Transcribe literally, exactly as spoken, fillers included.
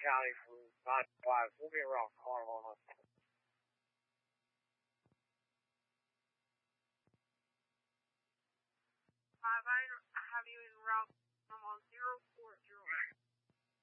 County for nine five. We'll be around car on us. Have I have you in route I'm on zero four zero.